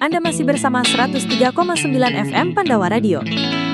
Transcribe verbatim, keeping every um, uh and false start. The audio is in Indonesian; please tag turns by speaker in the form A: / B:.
A: Anda masih bersama seratus tiga koma sembilan F M Pandawa Radio.